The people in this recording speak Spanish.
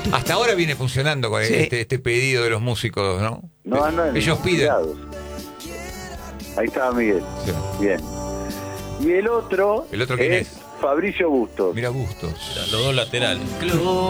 Hasta ahora viene funcionando con Sí. este pedido de los músicos, ¿no? No andan Ellos piden. inspirados. Ahí estaba Miguel. Sí. Bien. Y el otro ¿El otro quién es? Fabricio Bustos. Mira, Bustos. Los dos laterales.